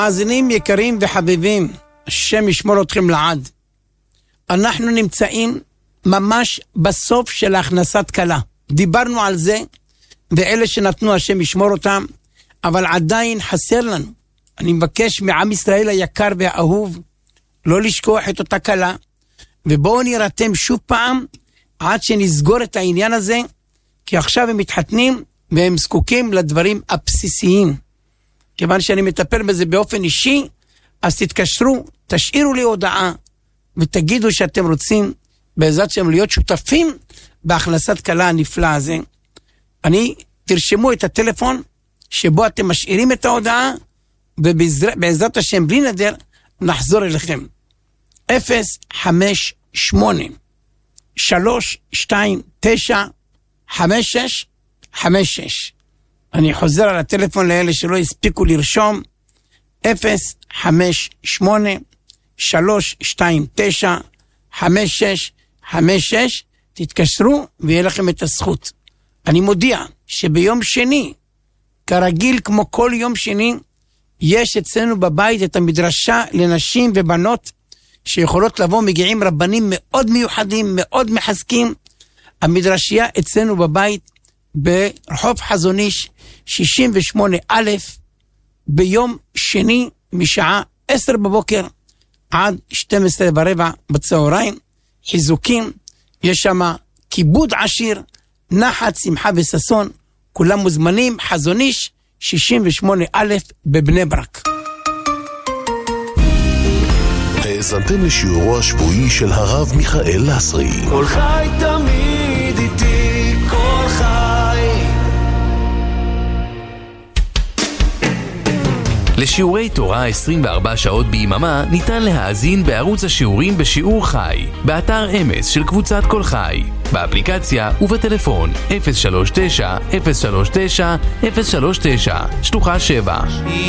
מאזינים יקרים וחביבים, השם ישמור אתכם לעד. אנחנו נמצאים ממש בסוף של הכנסת כלה. דיברנו על זה, ואלה שנתנו השם ישמור אותם, אבל עדיין חסר לנו. אני מבקש מעם ישראל היקר והאהוב, לא לשכוח את אותה כלה, ובואו נרתם שוב פעם, עד שנסגור את העניין הזה, כי עכשיו הם מתחתנים, והם זקוקים לדברים הבסיסיים. כיוון שאני מטפל בזה באופן אישי, אז תתקשרו, תשאירו לי הודעה, ותגידו שאתם רוצים, בעזרת שם להיות שותפים, בהכנסת כלה הנפלא הזה. תרשמו את הטלפון, שבו אתם משאירים את ההודעה, ובעזרת השם בלי נדר, נחזור אליכם. 058-329-5656. אני חוזר על הטלפון לאלה שלא הספיקו לרשום. 058-329-5656. תתקשרו ויהיה לכם את הזכות. אני מודיע שביום שני, כרגיל כמו כל יום שני, יש אצלנו בבית את המדרשה לנשים ובנות שיכולות לבוא, מגיעים רבנים מאוד מיוחדים, מאוד מחזקים. המדרשייה אצלנו בבית ברחוב חזון איש 68א, ביום שני משעה 10 בבוקר עד 12:15 בצהריים. חיזוקים, יש שם כיבוד עשיר, נחת, שמחה וששון, כולם מוזמנים. חזון איש 68א בבני ברק. האזנתם לשיעורו השבועי של הרב מיכאל לסרי. כל חי תמיד איתי, כל חי. לשיעורי תורה 24 שעות ביממה ניתן להאזין בערוץ השיעורים בשיעור חי, באתר אמס של קבוצת כל חי, באפליקציה ובטלפון 039-039-039, שלוחה 7.